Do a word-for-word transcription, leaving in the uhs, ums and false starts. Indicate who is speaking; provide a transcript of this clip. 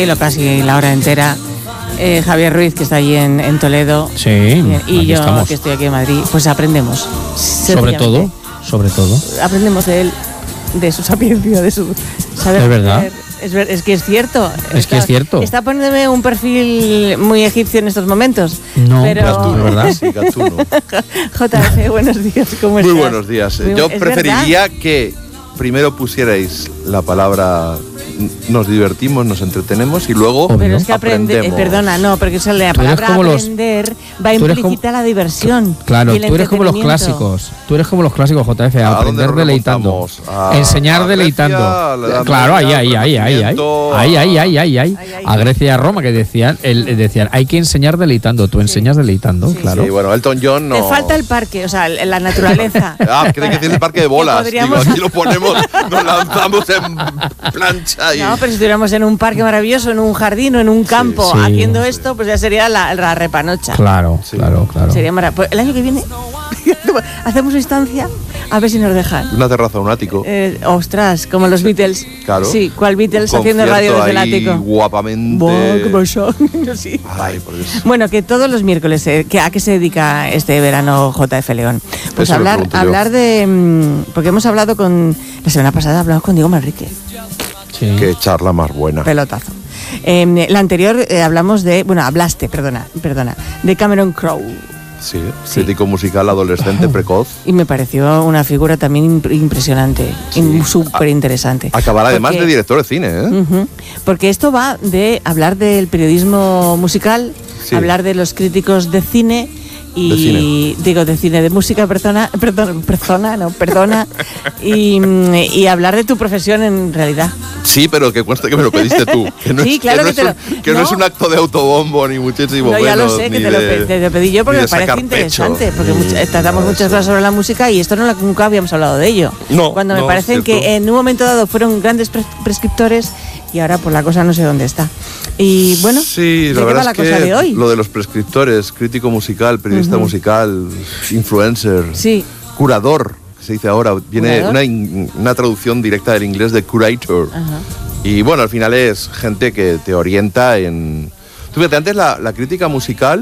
Speaker 1: lo casi la hora entera. Eh, Javier Ruiz, que está allí en, en Toledo.
Speaker 2: Sí,
Speaker 1: y yo,
Speaker 2: estamos.
Speaker 1: que estoy aquí en Madrid, pues aprendemos.
Speaker 2: Sobre todo, sobre todo.
Speaker 1: Aprendemos de él, de su sapiencia, de su saber.
Speaker 2: Es verdad.
Speaker 1: Es, ver, es que es cierto.
Speaker 2: Es
Speaker 1: está,
Speaker 2: que es cierto.
Speaker 1: Está poniéndome un perfil muy egipcio en estos momentos.
Speaker 2: No,
Speaker 1: pero...
Speaker 2: Gatuno, ¿verdad?
Speaker 3: Sí, Gatuno.
Speaker 1: J F, buenos días, ¿cómo estás?
Speaker 3: Muy buenos días.
Speaker 1: Muy,
Speaker 3: Yo
Speaker 1: ¿es
Speaker 3: preferiría
Speaker 1: verdad?
Speaker 3: que primero pusierais la palabra nos divertimos, nos entretenemos y luego
Speaker 2: Obvio.
Speaker 1: Pero es que aprende, eh, perdona, no, porque eso, la
Speaker 2: Tú eres
Speaker 1: palabra
Speaker 2: como los-
Speaker 1: aprender va
Speaker 2: tú eres
Speaker 1: implícita
Speaker 2: como-
Speaker 1: la diversión.
Speaker 2: Claro,
Speaker 1: y el
Speaker 2: tú eres como los
Speaker 1: entretenimiento.
Speaker 2: clásicos. Tú eres como los clásicos, J F.
Speaker 3: ¿A
Speaker 2: A
Speaker 3: dónde
Speaker 2: aprender
Speaker 3: nos
Speaker 2: deleitando.
Speaker 3: remontamos? A-
Speaker 2: Enseñar
Speaker 3: a
Speaker 2: deleitando.
Speaker 3: Grecia, la Edad
Speaker 2: Claro, ahí,
Speaker 3: Media,
Speaker 2: ahí, ahí, ahí, ahí.
Speaker 3: Renacimiento,
Speaker 2: Ahí, ahí, ahí, ahí, ahí.
Speaker 1: Ahí, ahí.
Speaker 2: A Grecia y a Roma, que decían, el, decían, hay que enseñar deleitando. Tú enseñas deleitando,
Speaker 1: Sí,
Speaker 2: claro.
Speaker 3: Sí, bueno, Elton John no.
Speaker 1: Te falta el parque, o sea, la naturaleza.
Speaker 3: Ah, tiene que decir el parque de bolas. Digo,
Speaker 1: podríamos-
Speaker 3: aquí lo ponemos, nos lanzamos en plancha y.
Speaker 1: No, pero si estuviéramos en un parque maravilloso, en un jardín o en un campo
Speaker 2: sí,
Speaker 1: haciendo
Speaker 3: sí.
Speaker 1: esto, pues ya sería la, la repanocha.
Speaker 2: Claro,
Speaker 3: Sí.
Speaker 2: claro, claro.
Speaker 1: Sería maravilloso. Pues el año que viene hacemos instancia a ver si nos dejan.
Speaker 3: Una terraza, un ático.
Speaker 1: Eh, ostras, como los Beatles.
Speaker 3: Claro.
Speaker 1: Sí, ¿cuál Beatles
Speaker 3: Un
Speaker 1: haciendo radio
Speaker 3: concierto
Speaker 1: desde el
Speaker 3: ahí
Speaker 1: ático?
Speaker 3: Guapamente.
Speaker 1: Buah, qué pasó. Sí.
Speaker 3: Ay, por Dios.
Speaker 1: Bueno, que todos los miércoles, eh, que ¿a qué se dedica este verano J F León? Pues
Speaker 3: Eso lo
Speaker 1: hablar,
Speaker 3: pregunto yo.
Speaker 1: hablar de... mm, Porque hemos hablado con... La semana pasada hablamos con Diego Manrique,
Speaker 2: Sí.
Speaker 3: Qué charla más buena.
Speaker 1: pelotazo. Eh, la anterior eh, hablamos de... Bueno, hablaste, perdona, perdona, de Cameron Crowe.
Speaker 3: Sí,
Speaker 1: Sí.
Speaker 3: crítico musical adolescente precoz.
Speaker 1: Y me pareció una figura también imp- impresionante, y súper interesante.
Speaker 3: Acabará además
Speaker 1: Porque-
Speaker 3: de director de cine, ¿eh?
Speaker 1: Ujú. Porque esto va de hablar del periodismo musical,
Speaker 3: Sí.
Speaker 1: hablar de los críticos de cine y
Speaker 3: De cine.
Speaker 1: digo de cine de música, persona, perdón, persona, no, perdona, y, y hablar de tu profesión en realidad.
Speaker 3: Sí, pero que conste que me lo pediste tú. Que no
Speaker 1: Sí,
Speaker 3: es,
Speaker 1: claro
Speaker 3: que,
Speaker 1: que
Speaker 3: no
Speaker 1: te
Speaker 3: es un,
Speaker 1: lo-
Speaker 3: que no
Speaker 1: no.
Speaker 3: es un acto de autobombo ni muchísimo
Speaker 1: No, ya
Speaker 3: menos,
Speaker 1: lo sé, que
Speaker 3: ni
Speaker 1: te lo,
Speaker 3: de-
Speaker 1: pe- te lo pedí yo porque
Speaker 3: ni
Speaker 1: me
Speaker 3: de
Speaker 1: parece
Speaker 3: sacar
Speaker 1: interesante,
Speaker 3: pecho,
Speaker 1: porque
Speaker 3: ni
Speaker 1: much- tratamos
Speaker 3: nada
Speaker 1: muchas
Speaker 3: de eso.
Speaker 1: cosas sobre la música y esto no la- nunca habíamos hablado de ello.
Speaker 3: No,
Speaker 1: Cuando me
Speaker 3: no,
Speaker 1: parecen
Speaker 3: cierto.
Speaker 1: que en un momento dado fueron grandes pres- prescriptores y ahora por la cosa no sé dónde está. Y bueno,
Speaker 3: Sí,
Speaker 1: ¿de
Speaker 3: la
Speaker 1: qué
Speaker 3: verdad
Speaker 1: va la
Speaker 3: es
Speaker 1: cosa
Speaker 3: que
Speaker 1: de hoy?
Speaker 3: lo de los prescriptores, crítico musical, periodista
Speaker 1: Ujú.
Speaker 3: musical, influencer,
Speaker 1: Sí.
Speaker 3: curador, que se dice ahora, viene
Speaker 1: ¿Curador?
Speaker 3: una, in- una traducción directa del inglés de curator.
Speaker 1: Ajá.
Speaker 3: Y bueno, al final es gente que te orienta en... Tú fíjate, antes la, la crítica musical